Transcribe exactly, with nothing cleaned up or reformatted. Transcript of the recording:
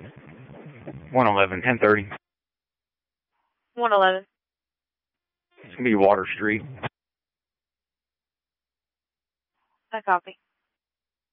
one eleven, ten thirty. one eleven. It's going to be Water Street. I copy.